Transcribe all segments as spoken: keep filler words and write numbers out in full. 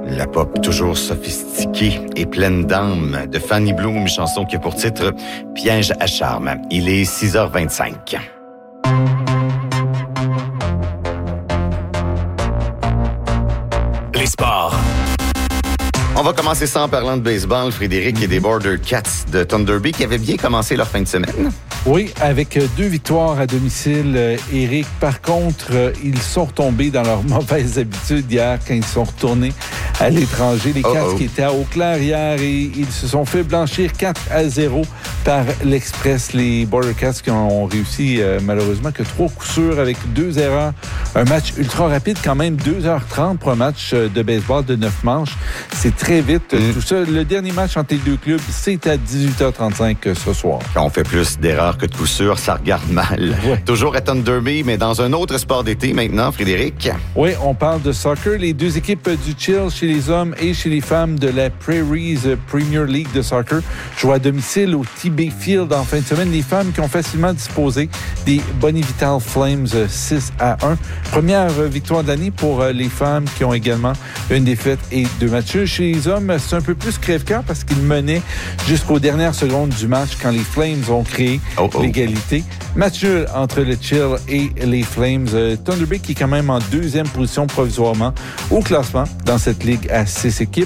La pop toujours sophistiquée et pleine d'âme de Fanny Bloom, chanson qui a pour titre « Piège à charme ». Il est six heures vingt-cinq. Les sports. On va commencer ça en parlant de baseball. Frédéric et des Border Cats de Thunder Bay qui avaient bien commencé leur fin de semaine. Oui, avec deux victoires à domicile, Éric. Par contre, ils sont retombés dans leurs mauvaises habitudes hier quand ils sont retournés à l'étranger. Les Cats qui étaient à Eau-Claire hier et ils se sont fait blanchir quatre à zéro par l'Express. Les Border Cats qui ont réussi euh, malheureusement que trois coups sûrs avec deux erreurs. Un match ultra rapide quand même, deux heures trente pour un match de baseball de neuf manches. C'est très vite mmh. tout ça. Le dernier match entre les deux clubs, c'est à dix-huit heures trente-cinq ce soir. Quand on fait plus d'erreurs que de coups sûrs, ça regarde mal. Ouais. Toujours à Thunder Bay, mais dans un autre sport d'été maintenant, Frédéric. Oui, on parle de soccer. Les deux équipes du Chill chez les hommes et chez les femmes de la Prairies Premier League de soccer jouent à domicile au T-Bay Field en fin de semaine. Les femmes qui ont facilement disposé des Bonnie-Vital Flames six à un. Première victoire de l'année pour les femmes qui ont également une défaite et deux matchs. Chez les hommes, c'est un peu plus crève-cœur parce qu'ils menaient jusqu'aux dernières secondes du match quand les Flames ont créé oh, oh. l'égalité. Match nul entre le Chill et les Flames. Thunder Bay qui est quand même en deuxième position provisoirement au classement dans cette ligue à six équipes.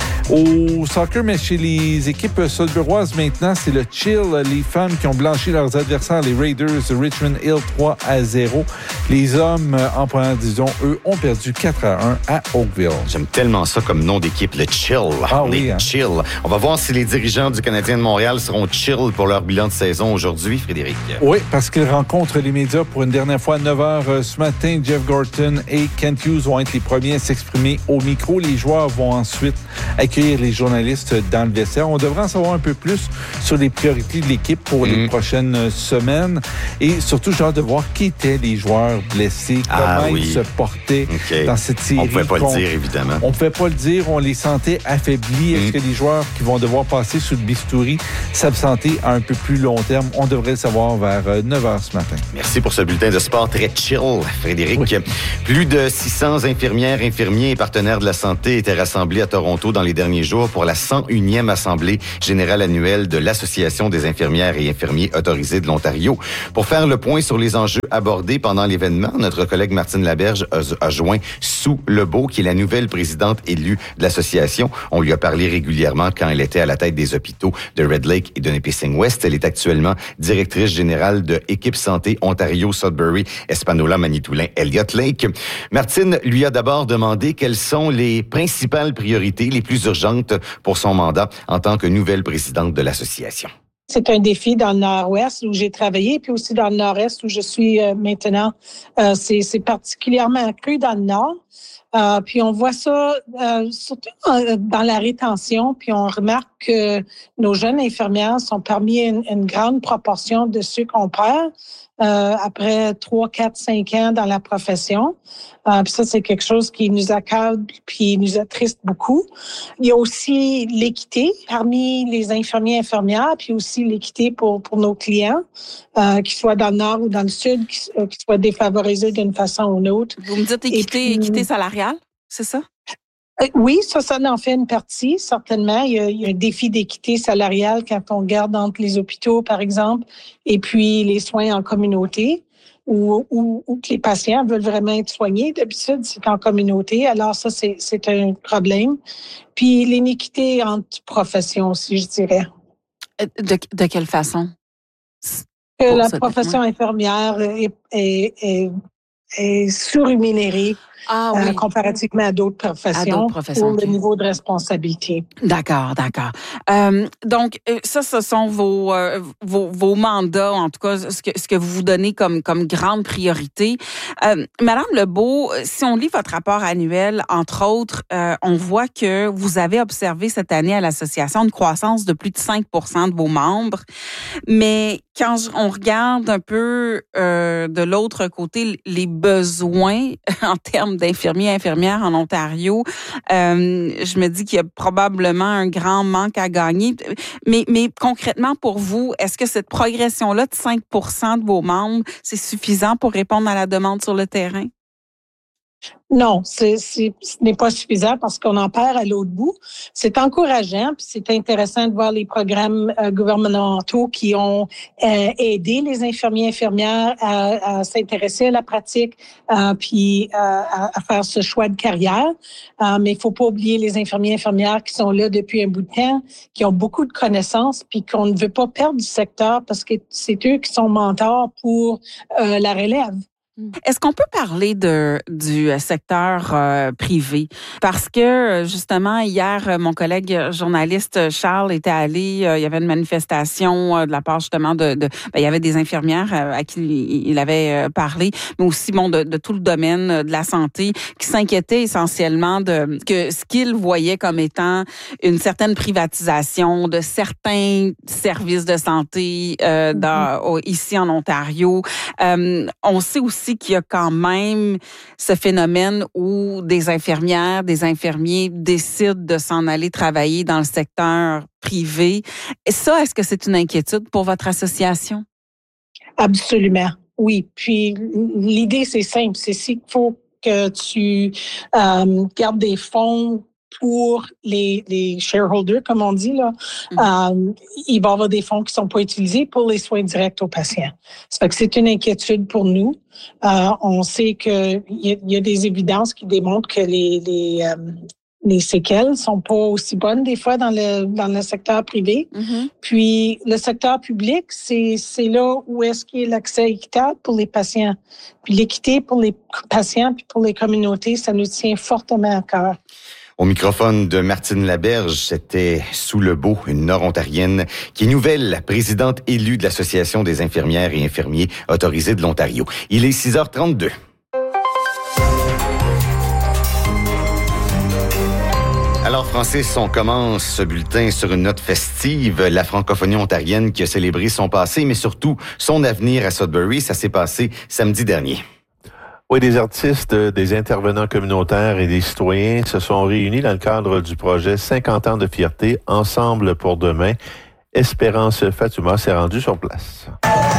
Au soccer, mais chez les équipes sudburoises maintenant, c'est le Chill, les femmes qui ont blanchi leurs adversaires, les Raiders de Richmond Hill trois à zéro. Les hommes en première division, eux, ont perdu quatre à un à Oakville. J'aime tellement ça comme nom d'équipe, le Chill. Ah On oui, est hein? chill. On va voir si les dirigeants du Canadien de Montréal seront chill pour leur bilan de saison aujourd'hui, Frédéric. Oui, parce qu'ils rencontrent les médias pour une dernière fois à neuf heures ce matin. Jeff Gorton et Kent Hughes vont être les premiers à s'exprimer au micro. Les joueurs vont ensuite accueillir les journalistes dans le vestiaire. On devrait en savoir un peu plus sur les priorités de l'équipe pour mmh. les prochaines semaines. Et surtout, j'ai hâte de voir qui étaient les joueurs blessés, ah, comment oui. ils se portaient okay. dans cette série. On ne pouvait pas le dire, évidemment. On ne pouvait pas le dire. On les sentait affaiblis. Mmh. Est-ce que les joueurs qui vont devoir passer sous le bistouri s'absenter à un peu plus long terme? On devrait le savoir vers neuf heures ce matin. Merci pour ce bulletin de sport très chill, Frédéric. Oui. Plus de six cents infirmières, infirmiers et partenaires de la santé étaient rassemblés à Toronto dans les derniers jours pour la cent unième Assemblée générale annuelle de l'Association des infirmières et infirmiers autorisés de l'Ontario. Pour faire le point sur les enjeux abordés pendant l'événement, notre collègue Martine Laberge a, a joint Sue Lebeau, qui est la nouvelle présidente élue de l'association. On lui a parlé régulièrement quand elle était à la tête des hôpitaux de Red Lake et de Nipissing West. Elle est actuellement directrice générale de Équipe Santé Ontario Sudbury Espanola Manitoulin Elliott Lake. Martine lui a d'abord demandé quelles sont les principales priorités les plus urgentes pour son mandat en tant que nouvelle présidente de l'association. C'est un défi dans le nord-ouest où j'ai travaillé, puis aussi dans le nord-est où je suis euh, maintenant. Euh, c'est, c'est particulièrement accru dans le nord. Euh, puis on voit ça euh, surtout dans la rétention, puis on remarque que nos jeunes infirmières sont parmi une, une grande proportion de ceux qu'on perd euh, après trois, quatre, cinq ans dans la profession. Euh, puis ça, c'est quelque chose qui nous accable puis nous attriste beaucoup. Il y a aussi l'équité parmi les infirmiers et infirmières, puis aussi l'équité pour, pour nos clients, euh, qu'ils soient dans le nord ou dans le sud, qu'ils, euh, qu'ils soient défavorisés d'une façon ou d'une autre. Vous me dites équité, puis, équité salariale, c'est ça? Euh, oui, ça, ça en fait une partie, certainement. Il y a, il y a un défi d'équité salariale quand on regarde entre les hôpitaux, par exemple, et puis les soins en communauté. Où, où, où que les patients veulent vraiment être soignés. D'habitude, c'est en communauté. Alors ça, c'est, c'est un problème. Puis l'iniquité entre professions aussi, je dirais. De, de quelle façon? Que la profession infirmière est, est, est, est sous-rémunérée. Ah, oui. euh, comparativement à d'autres professions, à d'autres professions pour okay. le niveau de responsabilité. D'accord, d'accord. Euh, donc, ça, ce sont vos, euh, vos, vos mandats, en tout cas, ce que, ce que vous vous donnez comme, comme grande priorité. Euh, Madame Lebeau, si on lit votre rapport annuel, entre autres, euh, on voit que vous avez observé cette année à l'association une croissance de plus de cinq pour cent de vos membres. Mais quand on regarde un peu euh, de l'autre côté les besoins en termes d'infirmiers et infirmières en Ontario, euh, je me dis qu'il y a probablement un grand manque à gagner. Mais, mais concrètement, pour vous, est-ce que cette progression-là de cinq pour cent de vos membres, c'est suffisant pour répondre à la demande sur le terrain? Non, c'est, c'est, ce n'est pas suffisant parce qu'on en perd à l'autre bout. C'est encourageant, puis c'est intéressant de voir les programmes euh, gouvernementaux qui ont euh, aidé les infirmiers et infirmières à, à s'intéresser à la pratique, euh, puis euh, à, à faire ce choix de carrière. Euh, mais il faut pas oublier les infirmiers et infirmières qui sont là depuis un bout de temps, qui ont beaucoup de connaissances, puis qu'on ne veut pas perdre du secteur parce que c'est eux qui sont mentors pour euh, la relève. Est-ce qu'on peut parler de du secteur euh, privé? Parce que, justement, hier, mon collègue journaliste Charles était allé, euh, il y avait une manifestation euh, de la part, justement, de... de ben, il y avait des infirmières euh, à qui il, il avait euh, parlé, mais aussi, bon, de, de tout le domaine de la santé, qui s'inquiétaient essentiellement de que ce qu'ils voyaient comme étant une certaine privatisation de certains services de santé euh, dans, mm-hmm. ici en Ontario. Euh, on sait aussi qu'il y a quand même ce phénomène où des infirmières, des infirmiers décident de s'en aller travailler dans le secteur privé. Et ça, est-ce que c'est une inquiétude pour votre association? Absolument, oui. Puis l'idée, c'est simple. C'est s'il faut que tu euh, gardes des fonds pour les, les shareholders, comme on dit, là, mm-hmm. euh, il va y avoir des fonds qui ne sont pas utilisés pour les soins directs aux patients. Ça fait que c'est une inquiétude pour nous. Euh, on sait qu'il y, y a des évidences qui démontrent que les, les, euh, les séquelles ne sont pas aussi bonnes des fois dans le, dans le secteur privé. Mm-hmm. Puis le secteur public, c'est, c'est là où est-ce qu'il y a l'accès équitable pour les patients. Puis l'équité pour les patients puis pour les communautés, ça nous tient fortement à cœur. Au microphone de Martine Laberge, c'était Sue Lebeau, une Nord-Ontarienne, qui est nouvelle présidente élue de l'Association des infirmières et infirmiers autorisés de l'Ontario. Il est six heures trente-deux. Alors, Francis, on commence ce bulletin sur une note festive. La francophonie ontarienne qui a célébré son passé, mais surtout son avenir à Sudbury. Ça s'est passé samedi dernier. Oui, des artistes, des intervenants communautaires et des citoyens se sont réunis dans le cadre du projet cinquante ans de fierté, Ensemble pour demain. Espérance Fatouma s'est rendue sur place.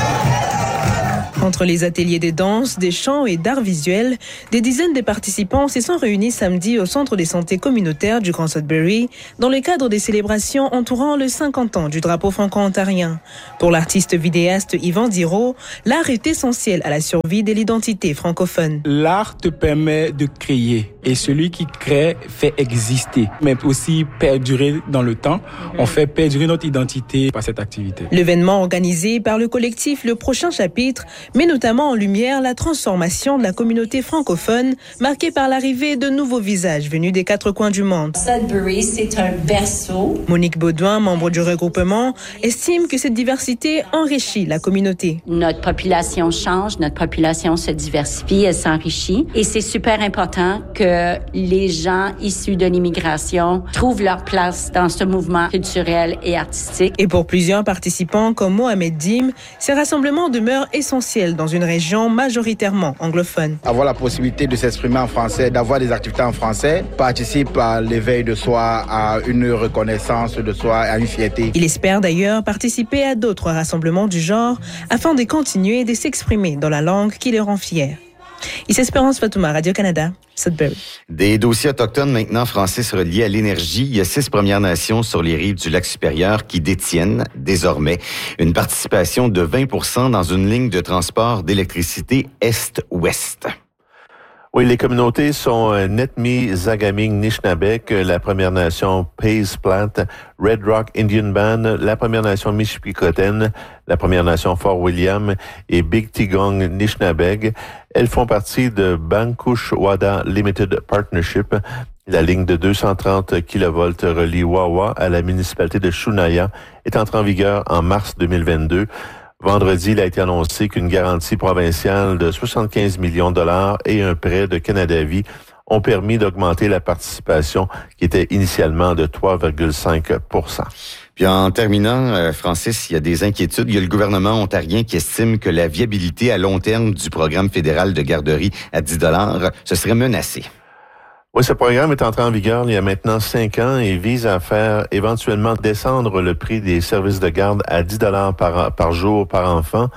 Entre les ateliers des danses, des chants et d'arts visuels, des dizaines de participants se sont réunis samedi au Centre des santé communautaire du Grand Sudbury dans le cadre des célébrations entourant le cinquante ans du drapeau franco-ontarien. Pour l'artiste vidéaste Yvan Diraud, l'art est essentiel à la survie de l'identité francophone. L'art te permet de créer et celui qui crée fait exister, mais aussi perdurer dans le temps. On fait perdurer notre identité par cette activité. L'événement organisé par le collectif Le Prochain Chapitre met notamment en lumière la transformation de la communauté francophone, marquée par l'arrivée de nouveaux visages venus des quatre coins du monde. Sudbury, c'est un berceau. Monique Baudouin, membre du regroupement, estime que cette diversité enrichit la communauté. Notre population change, notre population se diversifie, elle s'enrichit. Et c'est super important que les gens issus de l'immigration trouvent leur place dans ce mouvement culturel et artistique. Et pour plusieurs participants comme Mohamed Dim, ces rassemblements demeurent essentiels dans une région majoritairement anglophone. Avoir la possibilité de s'exprimer en français, d'avoir des activités en français, participe à l'éveil de soi, à une reconnaissance de soi, à une fierté. Il espère d'ailleurs participer à d'autres rassemblements du genre afin de continuer de s'exprimer dans la langue qui les rend fiers. Ici Espérance Fatouma, Radio-Canada, Sudbury. Des dossiers autochtones maintenant, Francis, reliés à l'énergie. Il y a six Premières Nations sur les rives du lac supérieur qui détiennent désormais une participation de vingt pour cent dans une ligne de transport d'électricité est-ouest. Oui, les communautés sont Netmi, Zagaming, Nishnabek, la Première Nation Pays Plant, Red Rock Indian Band, la Première Nation Michipicoten, la Première Nation Fort William et Big Tigong Nishnabeg. Elles font partie de Bankush Wada Limited Partnership. La ligne de deux cent trente kilovolts relie Wawa à la municipalité de Shunaya est entrée en vigueur en mars deux mille vingt-deux. Vendredi, il a été annoncé qu'une garantie provinciale de soixante-quinze millions de dollars et un prêt de Canada-Vie ont permis d'augmenter la participation qui était initialement de trois virgule cinq pour cent. Puis en terminant, Francis, il y a des inquiétudes. Il y a le gouvernement ontarien qui estime que la viabilité à long terme du programme fédéral de garderie à dix dollars, ce serait menacé. Oui, ce programme est entré en vigueur il y a maintenant cinq ans et vise à faire éventuellement descendre le prix des services de garde à dix dollars par, par jour par enfant.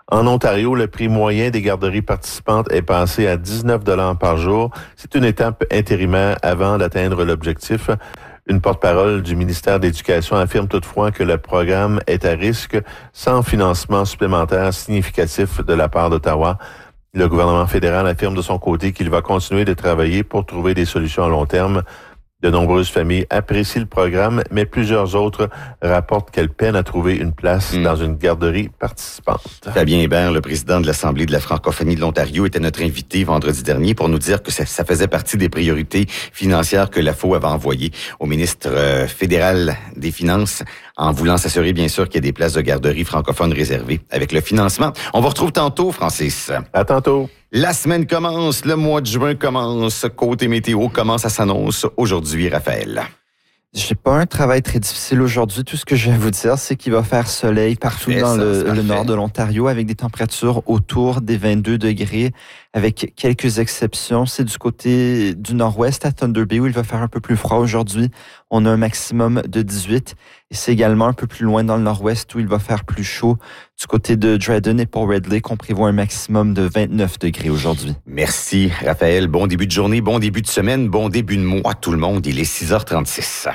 En Ontario, le prix moyen des garderies participantes est passé à dix-neuf dollars par jour. C'est une étape intérimaire avant d'atteindre l'objectif. Une porte-parole du ministère de l'Éducation affirme toutefois que le programme est à risque sans financement supplémentaire significatif de la part d'Ottawa. Le gouvernement fédéral affirme de son côté qu'il va continuer de travailler pour trouver des solutions à long terme. De nombreuses familles apprécient le programme, mais plusieurs autres rapportent qu'elles peinent à trouver une place mmh. dans une garderie participante. Fabien Hébert, le président de l'Assemblée de la francophonie de l'Ontario, était notre invité vendredi dernier pour nous dire que ça, ça faisait partie des priorités financières que l'A F O avait envoyées au ministre euh, fédéral des Finances, en voulant s'assurer, bien sûr, qu'il y a des places de garderie francophones réservées avec le financement. On vous retrouve tantôt, Francis. À tantôt. La semaine commence, le mois de juin commence, côté météo commence à s'annoncer aujourd'hui, Raphaël. J'ai pas un travail très difficile aujourd'hui. Tout ce que je vais vous dire, c'est qu'il va faire soleil partout parfait, dans ça, le, le nord de l'Ontario avec des températures autour des vingt-deux degrés, avec quelques exceptions. C'est du côté du nord-ouest à Thunder Bay où il va faire un peu plus froid aujourd'hui. On a un maximum de dix-huit. Et c'est également un peu plus loin dans le nord-ouest où il va faire plus chaud. Du côté de Dryden et Port Red Lake, on prévoit un maximum de vingt-neuf degrés aujourd'hui. Merci, Raphaël. Bon début de journée, bon début de semaine, bon début de mois, tout le monde. Il est six heures trente-six.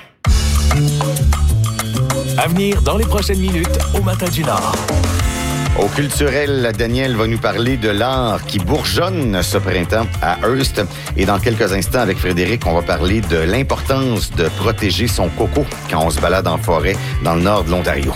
À venir dans les prochaines minutes au Matin du Nord. Au culturel, Daniel va nous parler de l'art qui bourgeonne ce printemps à Hearst. Et dans quelques instants, avec Frédéric, on va parler de l'importance de protéger son coco quand on se balade en forêt dans le nord de l'Ontario.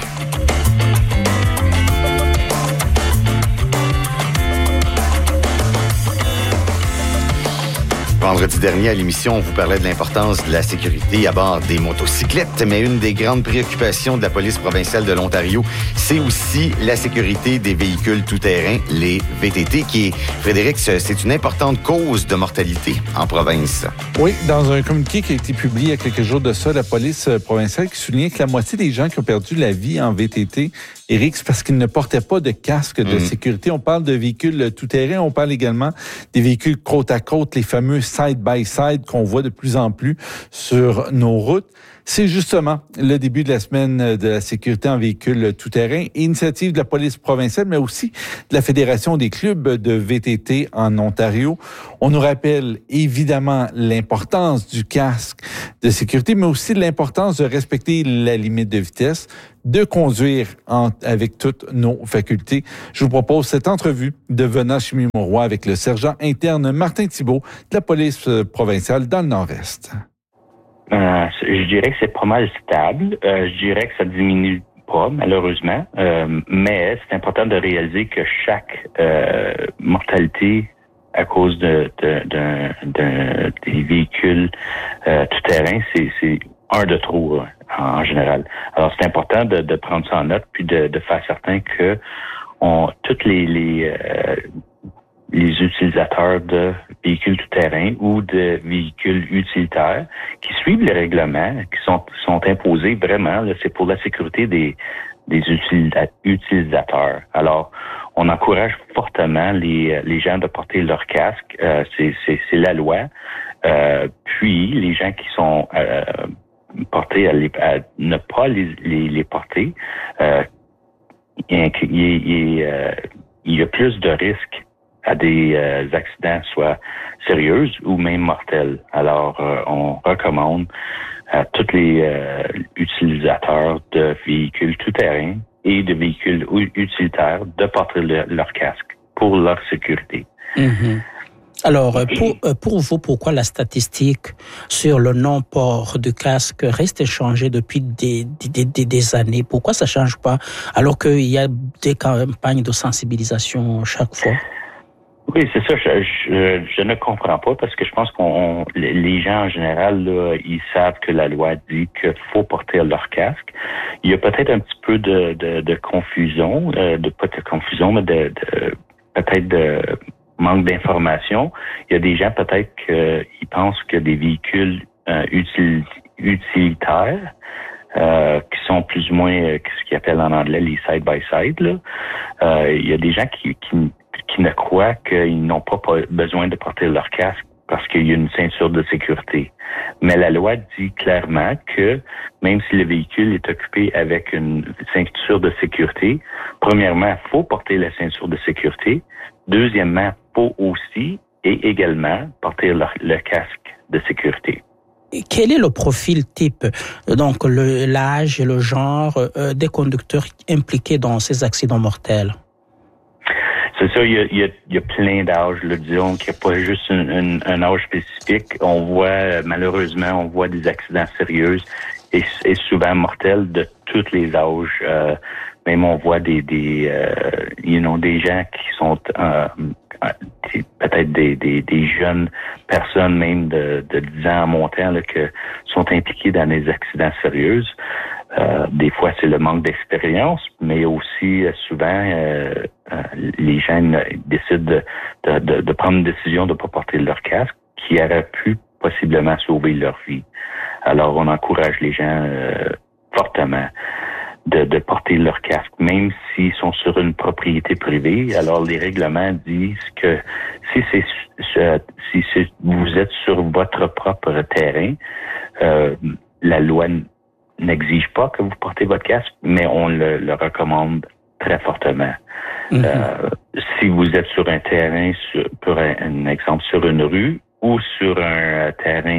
Vendredi dernier, à l'émission, on vous parlait de l'importance de la sécurité à bord des motocyclettes, mais une des grandes préoccupations de la police provinciale de l'Ontario, c'est aussi la sécurité des véhicules tout-terrain, les V T T, qui est, Frédéric, c'est une importante cause de mortalité en province. Oui, dans un communiqué qui a été publié il y a quelques jours de ça, la police provinciale qui soulignait que la moitié des gens qui ont perdu la vie en V T T, Éric, c'est parce qu'ils ne portaient pas de casque de mmh. sécurité. On parle de véhicules tout-terrain, on parle également des véhicules côte à côte, les fameux side-by-side qu'on voit de plus en plus sur nos routes. C'est justement le début de la semaine de la sécurité en véhicule tout-terrain, initiative de la police provinciale, mais aussi de la Fédération des clubs de V T T en Ontario. On nous rappelle évidemment l'importance du casque de sécurité, mais aussi l'importance de respecter la limite de vitesse, de conduire en, avec toutes nos facultés. Je vous propose cette entrevue de Venant Chimie-Mauroy avec le sergent interne Martin Thibault de la police provinciale dans le Nord-Est. Euh, je dirais que c'est pas mal stable. Euh, je dirais que ça diminue pas, malheureusement. Euh, mais c'est important de réaliser que chaque euh, mortalité à cause de, de, de, de des véhicules euh, tout-terrain, c'est, c'est un de trop en, en général. Alors c'est important de, de prendre ça en note puis de, de faire certain que on toutes les les euh, les utilisateurs de véhicules tout-terrain ou de véhicules utilitaires qui suivent les règlements qui sont sont imposés vraiment, là, c'est pour la sécurité des des utilisateurs. Alors, on encourage fortement les les gens de porter leur casque, euh, c'est c'est c'est la loi. Euh, puis les gens qui sont euh, portés à, les, à ne pas les les, les porter, euh, il, il, il, euh, il y a plus de risques à des euh, accidents, soit sérieux ou même mortels. Alors, euh, on recommande à tous les euh, utilisateurs de véhicules tout-terrain et de véhicules utilitaires de porter le, leur casque pour leur sécurité. Mm-hmm. Alors, pour, pour vous, pourquoi la statistique sur le non-port de casque reste inchangée depuis des, des, des, des années? Pourquoi ça ne change pas alors qu'il y a des campagnes de sensibilisation chaque fois? Oui, c'est ça. Je, je, je ne comprends pas parce que je pense qu'on les gens en général, là, ils savent que la loi dit qu'il faut porter leur casque. Il y a peut-être un petit peu de, de, de confusion, euh, de pas de confusion, mais de, de peut-être de manque d'information. Il y a des gens peut-être qui pensent que des véhicules euh, util, utilitaires euh, qui sont plus ou moins euh, ce qu'ils appellent en anglais les side-by-side, là. Euh, il y a des gens qui, qui qui ne croient qu'ils n'ont pas besoin de porter leur casque parce qu'il y a une ceinture de sécurité. Mais la loi dit clairement que même si le véhicule est occupé avec une ceinture de sécurité, premièrement, il faut porter la ceinture de sécurité. Deuxièmement, il faut aussi et également porter le, le casque de sécurité. Quel est le profil type, donc le, l'âge et le genre euh, des conducteurs impliqués dans ces accidents mortels? C'est ça, il y a, il y a, il y a plein d'âges, là, disons qu'il n'y a pas juste un, un, un âge spécifique. On voit, malheureusement, on voit des accidents sérieux et, et souvent mortels de tous les âges. Euh, même on voit des, des, euh, you know, des gens qui sont euh, peut-être des, des, des jeunes personnes, même de, de dix ans en montant, là, qui sont impliqués dans des accidents sérieux. Euh, des fois, c'est le manque d'expérience, mais aussi euh, souvent, euh, euh, les gens décident de, de, de, de prendre une décision de ne pas porter leur casque qui aurait pu possiblement sauver leur vie. Alors, on encourage les gens euh, fortement de, de porter leur casque, même s'ils sont sur une propriété privée. Alors, les règlements disent que si c'est si c'est, vous êtes sur votre propre terrain, euh, la loi n'exige pas que vous portez votre casque, mais on le, le recommande très fortement. Mm-hmm. Euh, si vous êtes sur un terrain, sur, pour un, un exemple, sur une rue ou sur un terrain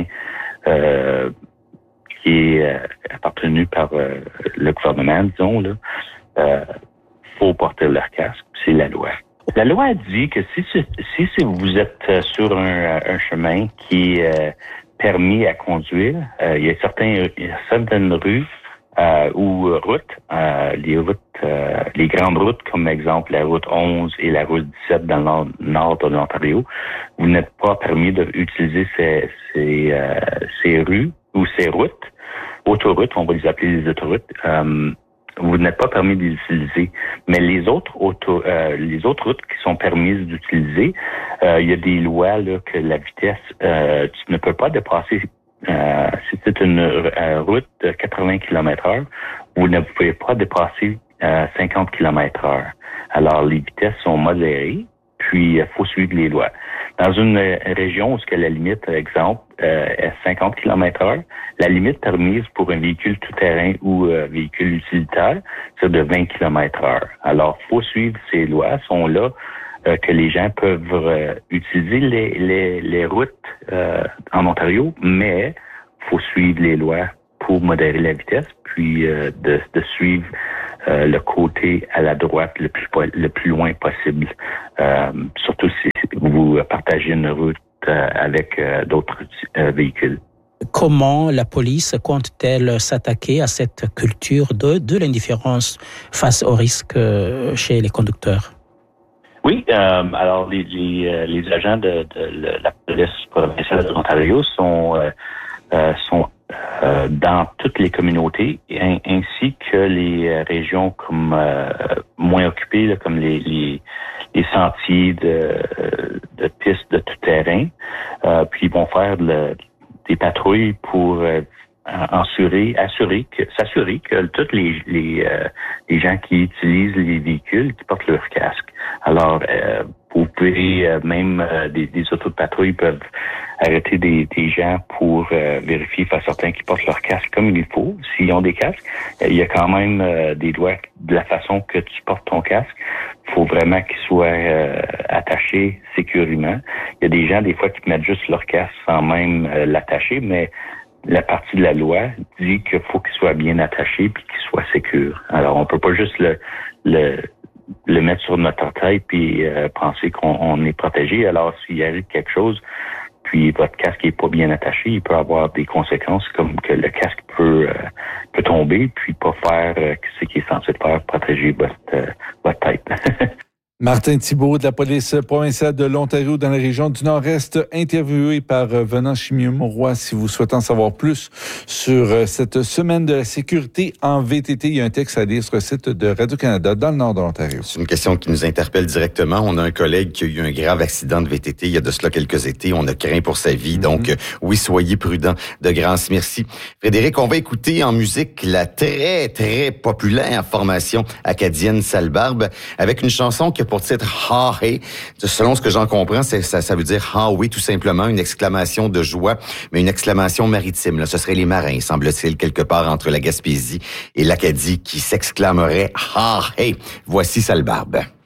euh, qui est euh, appartenu par euh, le gouvernement, disons, là, euh, faut porter leur casque, c'est la loi. La loi dit que si, si, si vous êtes sur un, un chemin qui est euh, permis à conduire, euh, il y a certains, il y a certaines rues euh, ou routes, euh, les routes, euh, les grandes routes, comme exemple la route onze et la route dix-sept dans le nord, nord de l'Ontario, vous n'êtes pas permis d'utiliser ces, ces, euh, ces rues ou ces routes, autoroutes, on va les appeler les autoroutes. Euh, vous n'êtes pas permis d'utiliser. Mais les autres auto, euh, les autres routes qui sont permises d'utiliser, euh, il y a des lois là que la vitesse, euh, tu ne peux pas dépasser. Euh, si c'est une euh, route de quatre-vingts kilomètres heure, vous ne pouvez pas dépasser euh, cinquante kilomètres heure. Alors les vitesses sont modérées, puis il faut suivre les lois. Dans une région où ce que la limite, exemple, euh, est cinquante kilomètres heure, la limite permise pour un véhicule tout-terrain ou euh, véhicule utilitaire, c'est de vingt kilomètres heure. Alors, faut suivre ces lois, sont là euh, que les gens peuvent euh, utiliser les, les, les routes euh, en Ontario, mais faut suivre les lois pour modérer la vitesse, puis euh, de, de suivre Euh, le côté à la droite le plus le plus loin possible. Euh, surtout si vous partagez une route euh, avec euh, d'autres euh, véhicules. Comment la police compte-t-elle s'attaquer à cette culture de, de l'indifférence face au risque euh, chez les conducteurs? Oui, euh, alors les, les, les agents de, de la police provinciale de l'Ontario sont euh, euh, sont Euh, dans toutes les communautés, in, ainsi que les régions comme euh, moins occupées, là, comme les, les, les sentiers de, de pistes de tout terrain. Euh, puis ils vont faire le, des patrouilles pour euh, assurer, assurer que, s'assurer que tous les les, euh, les gens qui utilisent les véhicules qui portent leur casque. Alors, euh, vous pouvez euh, même euh, des, des autos de patrouille peuvent arrêter des, des gens pour euh, vérifier, faire certain qu'ils portent leur casque comme il faut. S'ils ont des casques, euh, il y a quand même euh, des lois de la façon que tu portes ton casque. Il faut vraiment qu'il soit euh, attaché sécurisement. Il y a des gens, des fois, qui mettent juste leur casque sans même euh, l'attacher, mais la partie de la loi dit qu'il faut qu'il soit bien attaché puis qu'il soit sécure. Alors, on peut pas juste le le le mettre sur notre tête puis euh, penser qu'on on est protégé. Alors, s'il arrive quelque chose, puis votre casque est pas bien attaché, il peut avoir des conséquences comme que le casque peut euh, peut tomber puis pas faire euh, ce qui est censé faire, protéger votre euh, votre tête. Martin Thibault de la police provinciale de l'Ontario dans la région du Nord-Est, interviewé par Venant Chimieux-Mauroy. Si vous souhaitez en savoir plus sur cette semaine de la sécurité en V T T, il y a un texte à lire sur le site de Radio-Canada dans le nord de l'Ontario. C'est une question qui nous interpelle directement. On a un collègue qui a eu un grave accident de V T T il y a de cela quelques étés. On a craint pour sa vie. Mm-hmm. Donc, oui, soyez prudents. De grâce, merci. Frédéric, on va écouter en musique la très, très populaire formation acadienne Sale Barbe avec une chanson qui a pour titre Ha Hey. Selon ce que j'en comprends, c'est, ça, ça veut dire Ha oui, tout simplement, une exclamation de joie, mais une exclamation maritime. Là. Ce serait les marins, semble-t-il, quelque part entre la Gaspésie et l'Acadie, qui s'exclameraient Ha Hey. Voici Sale Barbe.